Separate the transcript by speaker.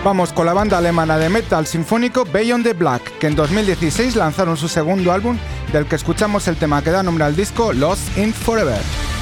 Speaker 1: Vamos con la banda alemana de metal sinfónico Beyond the Black, que en 2016 lanzaron su segundo álbum, del que escuchamos el tema que da nombre al disco, Lost in Forever.